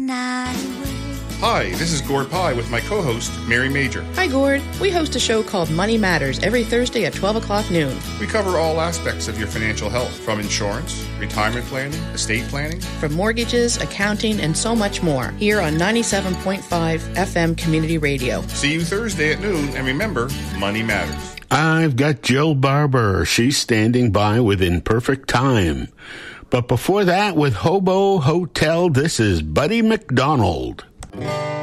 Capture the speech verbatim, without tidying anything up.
not a word. Hi, this is Gord Pye with my co-host, Mary Major. Hi, Gord. We host a show called Money Matters every Thursday at twelve o'clock noon. We cover all aspects of your financial health, from insurance, retirement planning, estate planning, from mortgages, accounting, and so much more, here on ninety-seven point five F M Community Radio. See you Thursday at noon, and remember, money matters. I've got Jill Barber. She's standing by within perfect time. But before that, with Hobo Hotel, this is Buddy McDonald.